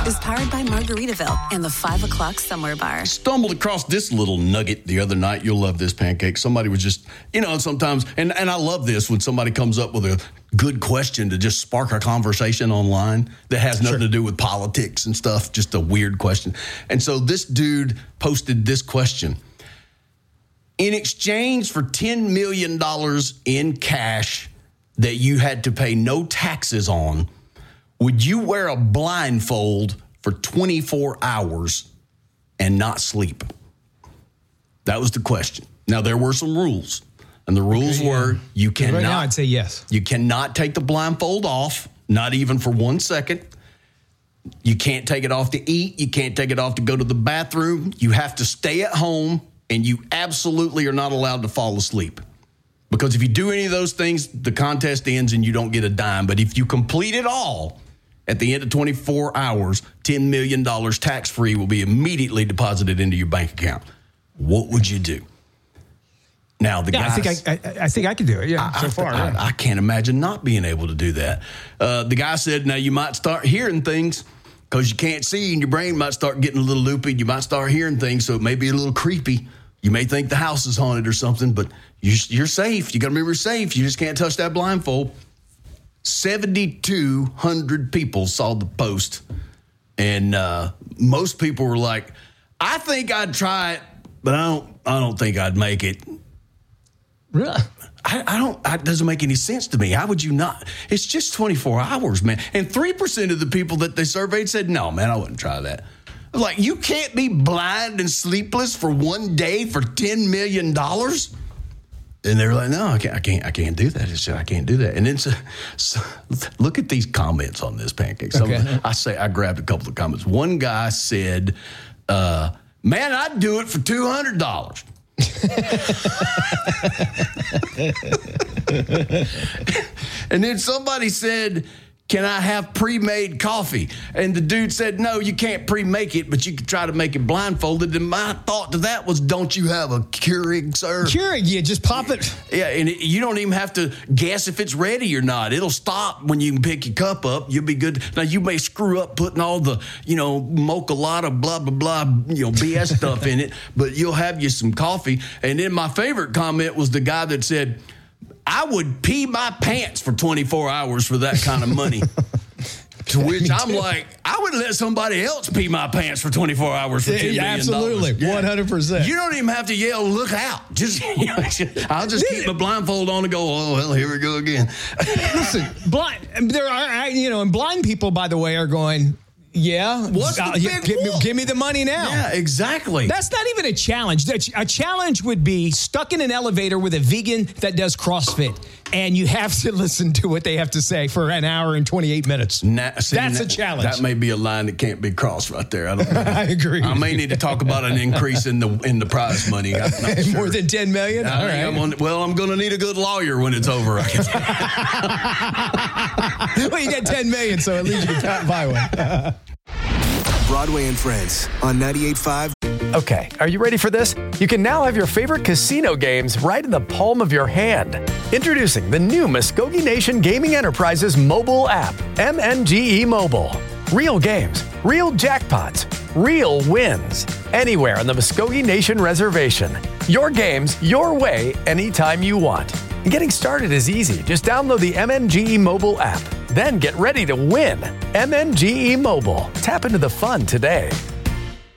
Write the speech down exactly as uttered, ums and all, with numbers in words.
is powered by Margaritaville and the five o'clock Somewhere Bar. Stumbled across this little nugget the other night. You'll love this, Pancake. Somebody was just, you know, sometimes, and, and I love this when somebody comes up with a good question to just spark a conversation online that has nothing sure. to do with politics and stuff, just a weird question. And so this dude posted this question. In exchange for ten million dollars in cash that you had to pay no taxes on, would you wear a blindfold for twenty-four hours and not sleep? That was the question. Now, there were some rules. And the rules okay, yeah. were you cannot. Right now, I'd say yes. You cannot take the blindfold off, not even for one second. You can't take it off to eat. You can't take it off to go to the bathroom. You have to stay at home, and you absolutely are not allowed to fall asleep. Because if you do any of those things, the contest ends and you don't get a dime. But if you complete it all, at the end of twenty-four hours, ten million dollars tax-free will be immediately deposited into your bank account. What would you do? Now, the yeah, guys, I think I, I, I think I could do it, yeah, I, so I, far. I, yeah. I can't imagine not being able to do that. Uh, the guy said, now, you might start hearing things because you can't see, and your brain might start getting a little loopy. You might start hearing things, so it may be a little creepy. You may think the house is haunted or something, but you're, you're safe. You got to remember, you're safe. You just can't touch that blindfold. seventy-two hundred people saw the post, and uh, most people were like, I think I'd try it, but I don't I don't think I'd make it. Really? I, I don't, it doesn't make any sense to me. How would you not? It's just twenty-four hours, man. And three percent of the people that they surveyed said, no, man, I wouldn't try that. Like, you can't be blind and sleepless for one day for ten million dollars? And they were like, no, I can't, I can't, I can't do that. It's just, I can't do that. And then so, so, look at these comments on this, Pancake. Some, okay. I say, I grabbed a couple of comments. One guy said, uh, man, I'd do it for two hundred dollars. And then somebody said, can I have pre-made coffee? And the dude said, no, you can't pre-make it, but you can try to make it blindfolded. And my thought to that was, don't you have a Keurig, sir? Keurig, yeah, just pop it. Yeah, and it, you don't even have to guess if it's ready or not. It'll stop when you can pick your cup up. You'll be good. Now, you may screw up putting all the, you know, mocha lotta, blah, blah, blah, you know, B S stuff in it, but you'll have you some coffee. And then my favorite comment was the guy that said, I would pee my pants for twenty-four hours for that kind of money. To which I'm like, I would let somebody else pee my pants for twenty-four hours for ten yeah, million absolutely, yeah. one hundred percent. You don't even have to yell, look out. Just, you know, I'll just keep my blindfold on and go, oh, well, here we go again. Listen, blind, there are, you know, and blind people, by the way, are going, yeah, what's the uh, big give, me, give me the money now. Yeah, exactly. That's not even a challenge. A challenge would be stuck in an elevator with a vegan that does CrossFit, and you have to listen to what they have to say for an hour and twenty-eight minutes. Now, see, That's now, a challenge. That may be a line that can't be crossed right there. I don't know. I agree. I may need to talk about an increase in the in the prize money. I'm not sure. More than ten million dollars? All right. I'm on, well, I'm going to need a good lawyer when it's over. Well, you got ten million dollars, so at least you can buy one. Broadway and Friends on ninety-eight point five. Okay, are you ready for this? You can now have your favorite casino games right in the palm of your hand. Introducing the new Muskogee Nation Gaming Enterprises mobile app, M N G E Mobile. Real games, real jackpots, real wins. Anywhere on the Muskogee Nation Reservation. Your games, your way, anytime you want. And getting started is easy. Just download the M N G E Mobile app. Then get ready to win. M N G E Mobile. Tap into the fun today.